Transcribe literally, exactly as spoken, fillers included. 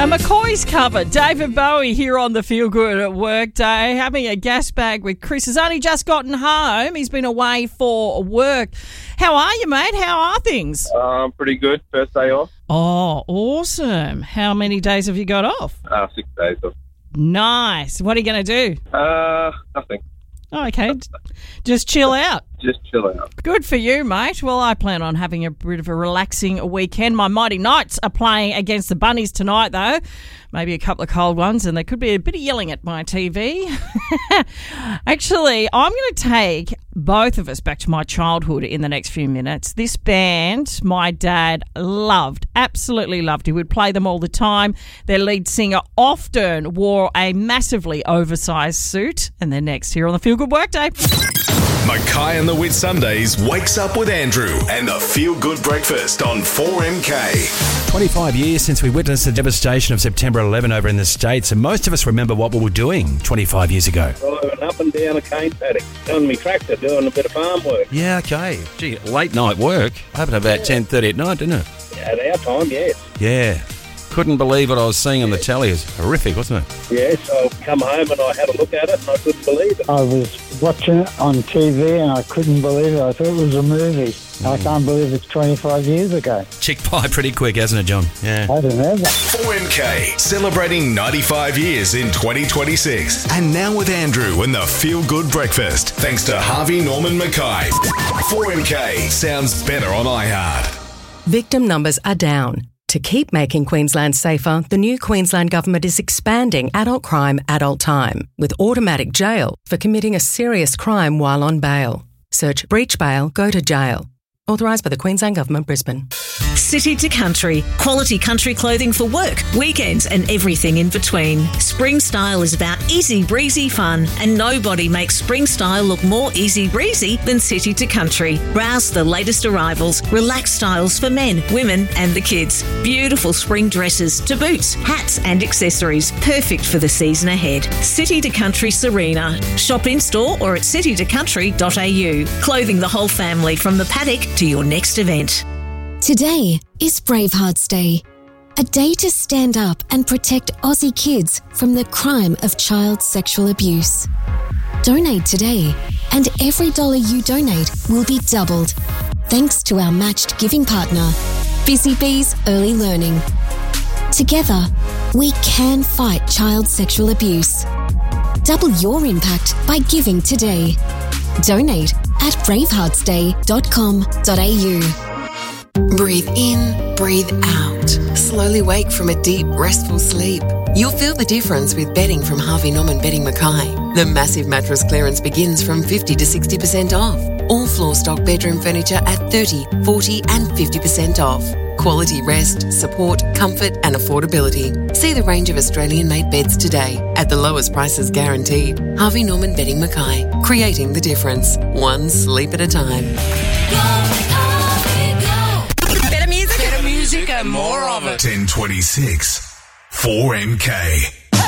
A McCoy's cover, David Bowie here on the Feel Good at Work Day, having a gas bag with Chris. Has only just gotten home. He's been away for work. How are you, mate? How are things? Um, pretty good. First day off. Oh, awesome. How many days have you got off? Uh, six days off. Nice. What are you going to do? Uh, nothing. Oh, okay. Just chill out. Just chill out. Good for you, mate. Well, I plan on having a bit of a relaxing weekend. My Mighty Knights are playing against the Bunnies tonight, though. Maybe a couple of cold ones, and there could be a bit of yelling at my T V. Actually, I'm going to take both of us back to my childhood in the next few minutes. This band, my dad loved, absolutely loved. He would play them all the time. Their lead singer often wore a massively oversized suit. And they're next here on the Feel Good Workday. Mackay and the Whit Sundays wakes up with Andrew and the Feel Good Breakfast on four M K. twenty-five years since we witnessed the devastation of September eleventh over in the States, and most of us remember what we were doing twenty-five years ago. Driving up and down a cane paddock, on my tractor, doing a bit of farm work. Yeah, okay. Gee, late night work. Happened about yeah. ten thirty at night, didn't it? At our time, yes. Yeah. Couldn't believe what I was seeing on the telly. It was horrific, wasn't it? Yes, I come home and I had a look at it and I couldn't believe it. I was watching it on T V and I couldn't believe it. I thought it was a movie. Mm. I can't believe it's twenty-five years ago. Chick pie pretty quick, hasn't it, John? Yeah. I don't know that. four M K, celebrating ninety-five years in twenty twenty-six. And now with Andrew and the Feel Good Breakfast, thanks to Harvey Norman Mackay. four M K sounds better on iHeart. Victim numbers are down. To keep making Queensland safer, the new Queensland Government is expanding adult crime, adult time, with automatic jail for committing a serious crime while on bail. Search breach bail, go to jail. Authorised by the Queensland Government, Brisbane. City to Country. Quality country clothing for work, weekends and everything in between. Spring Style is about easy breezy fun, and nobody makes Spring Style look more easy breezy than City to Country. Browse the latest arrivals, relaxed styles for men, women and the kids. Beautiful spring dresses to boots, hats and accessories. Perfect for the season ahead. City to Country Serena. Shop in store or at city to country dot a u. Clothing the whole family from the paddock to your next event. Today is Bravehearts Day, a day to stand up and protect Aussie kids from the crime of child sexual abuse. Donate today, and every dollar you donate will be doubled, thanks to our matched giving partner, Busy Bees Early Learning. Together, we can fight child sexual abuse. Double your impact by giving today. Donate at bravehearts day dot com dot a u. Breathe in, breathe out. Slowly wake from a deep, restful sleep. You'll feel the difference with bedding from Harvey Norman Bedding Mackay. The massive mattress clearance begins from fifty to sixty percent off. All floor stock bedroom furniture at thirty, forty and fifty percent off. Quality rest, support, comfort and affordability. See the range of Australian-made beds today at the lowest prices guaranteed. Harvey Norman Bedding Mackay, creating the difference, one sleep at a time. Go, Harvey, go. Better music, Better music and more of it. ten twenty-six, four M K.